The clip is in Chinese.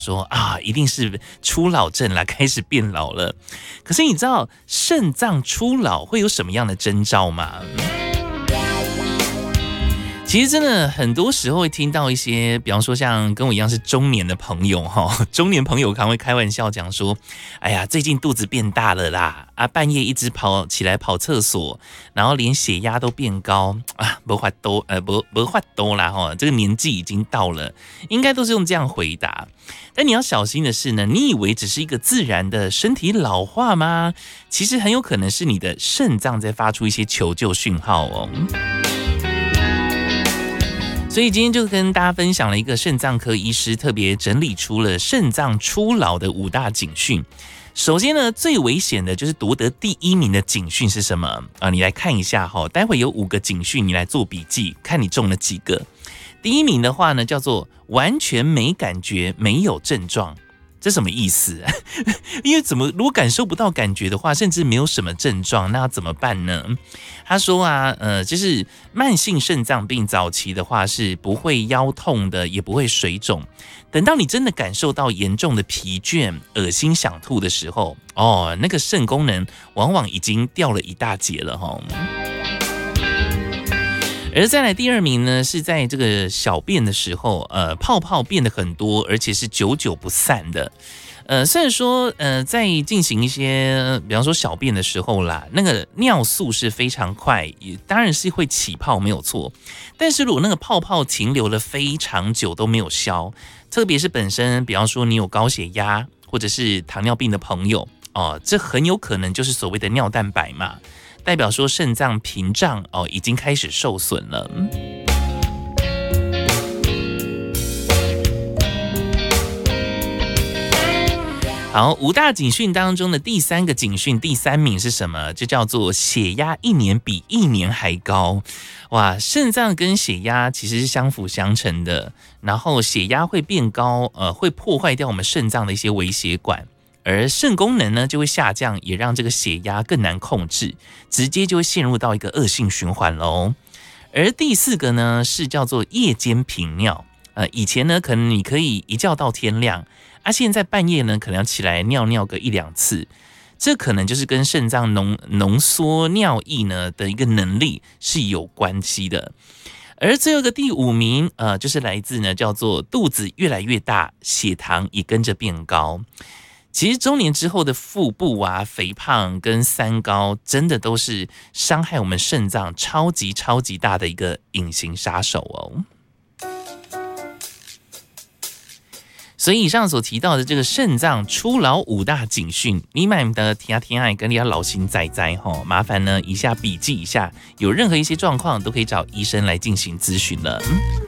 说啊，一定是初老症啦，开始变老了。可是你知道肾脏初老会有什么样的征兆吗？其实真的很多时候会听到一些，比方说像跟我一样是中年的朋友哈，中年朋友可能会开玩笑讲说，哎呀，最近肚子变大了啦，啊，半夜一直起来跑厕所，然后连血压都变高啊，没法多啦哈，这个年纪已经到了，应该都是用这样回答。但你要小心的是呢，你以为只是一个自然的身体老化吗？其实很有可能是你的肾脏在发出一些求救讯号哦。所以今天就跟大家分享了一个肾脏科医师特别整理出了肾脏初老的5大警讯。首先呢，最危险的就是夺得第1名的警讯是什么啊？你来看一下哈，待会有5个警讯，你来做笔记，看你中了几个。第1名的话呢，叫做完全没感觉，没有症状。这什么意思？因为如果感受不到感觉的话，甚至没有什么症状，那要怎么办呢？他说啊，就是慢性肾脏病早期的话是不会腰痛的，也不会水肿。等到你真的感受到严重的疲倦、恶心、想吐的时候，哦，那个肾功能往往已经掉了一大截了哈。而再来第2名呢，是在这个小便的时候，泡泡变得很多，而且是久久不散的。虽然说在进行一些，比方说小便的时候啦，那个尿速是非常快，也当然是会起泡没有错。但是如果那个泡泡停留了非常久都没有消，特别是本身比方说你有高血压或者是糖尿病的朋友哦，这很有可能就是所谓的尿蛋白嘛。代表说肾脏屏障已经开始受损了。好，5大警讯当中的第3个警讯，第3名是什么？就叫做血压1年比1年还高。哇，肾脏跟血压其实是相辅相成的，然后血压会变高，会破坏掉我们肾脏的一些微血管。而肾功能呢就会下降，也让这个血压更难控制，直接就会陷入到一个恶性循环咯。而第4个呢是叫做夜间频尿，以前呢可能你可以一觉到天亮，现在半夜呢可能要起来尿个1-2次，这可能就是跟肾脏浓缩尿液呢的一个能力是有关系的。而最后一个第5名，就是来自呢叫做肚子越来越大，血糖也跟着变高。其实中年之后的腹部啊、肥胖跟三高，真的都是伤害我们肾脏超级大的一个隐形杀手哦。所以以上所提到的这个肾脏初老5大警讯，你们的听爱跟你要老心仔吼，麻烦呢以下笔记一下，有任何一些状况都可以找医生来进行咨询了。